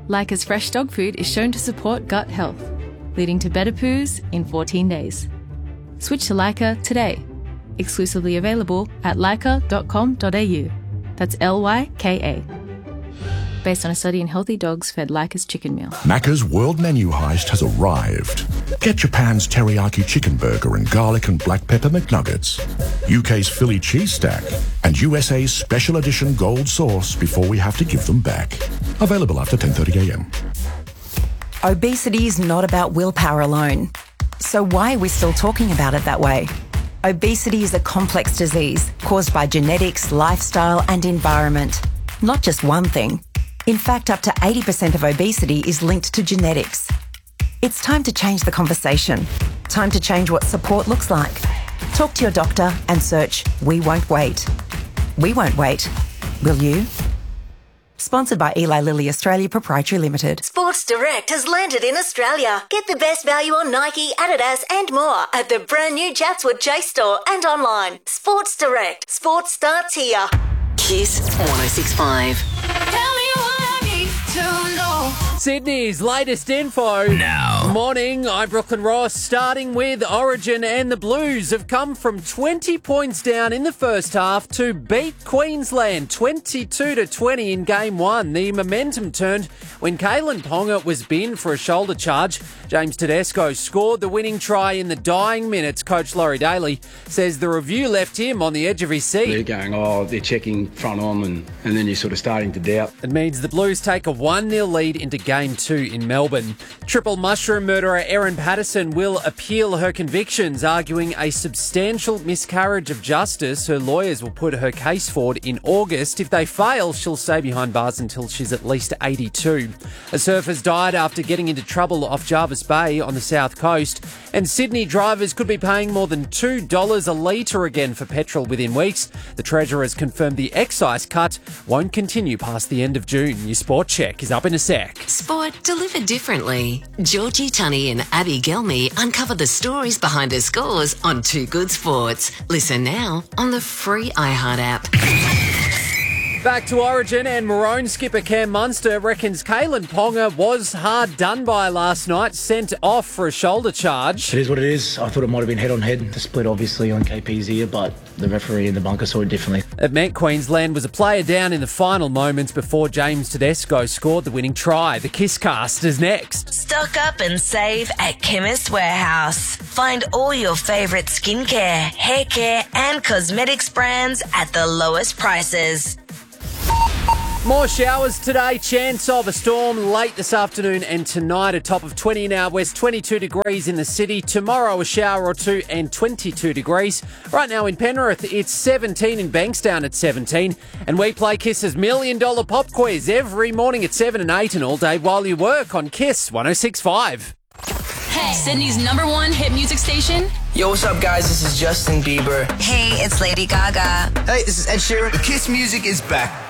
Leica's fresh dog food is shown to support gut health, leading to better poos in 14 days. Switch to Leica today. Exclusively available at leica.com.au. That's Lyka. Based on a study in healthy dogs fed Leica's chicken meal. Macca's World Menu Heist has arrived. Get Japan's teriyaki chicken burger and garlic and black pepper McNuggets, UK's Philly cheese stack, and USA's special edition gold sauce before we have to give them back. Available after 10:30am. Obesity is not about willpower alone. So why are we still talking about it that way? Obesity is a complex disease caused by genetics, lifestyle and environment. Not just one thing. In fact, up to 80% of obesity is linked to genetics. It's time to change the conversation. Time to change what support looks like. Talk to your doctor and search We Won't Wait. We won't wait. Will you? Sponsored by Eli Lilly Australia Proprietary Limited. Sports Direct has landed in Australia. Get the best value on Nike, Adidas and more at the brand new Chatswood Chase store and online. Sports Direct. Sports starts here. Kiss 106.5. Tell me what I need to know. Sydney's latest info. Now. Morning, I'm Brooklyn Ross. Starting with Origin, and the Blues have come from 20 points down in the first half to beat Queensland 22-20 in Game 1. The momentum turned when Kalen Ponga was binned for a shoulder charge. James Tedesco scored the winning try in the dying minutes. Coach Laurie Daly says the review left him on the edge of his seat. They're going, they're checking front on, and then you're sort of starting to doubt. It means the Blues take a 1-0 lead into Game 2 in Melbourne. Triple mushroom murderer Erin Patterson will appeal her convictions, arguing a substantial miscarriage of justice. Her lawyers will put her case forward in August. If they fail, she'll stay behind bars until she's at least 82. A surfer's died after getting into trouble off Jarvis Bay on the south coast. And Sydney drivers could be paying more than $2 a litre again for petrol within weeks. The Treasurer has confirmed the excise cut won't continue past the end of June. Your Sport Check is up in a sec. Sport delivered differently. Georgie Tunney and Abby Gelmy uncover the stories behind her scores on Too Good Sports. Listen now on the free iHeart app. Back to Origin, and Maroon skipper Cam Munster reckons Kalen Ponga was hard done by last night, sent off for a shoulder charge. It is what it is. I thought it might have been head-on-head. The split obviously on KP's ear, but the referee in the bunker saw it differently. It meant Queensland was a player down in the final moments before James Tedesco scored the winning try. The Kiss Cast is next. Stock up and save at Chemist Warehouse. Find all your favourite skincare, hair care and cosmetics brands at the lowest prices. More showers today, chance of a storm late this afternoon and tonight. A top of 20 in our west, 22 degrees in the city. Tomorrow a shower or two and 22 degrees. Right now in Penrith it's 17, in Bankstown at 17. And we play Kiss's $1 Million Pop Quiz every morning at 7 and 8 and all day while you work on Kiss 106.5. Hey, Sydney's #1 hit music station. Yo, what's up, guys? This is Justin Bieber. Hey, it's Lady Gaga. Hey, this is Ed Sheeran. The Kiss music is back.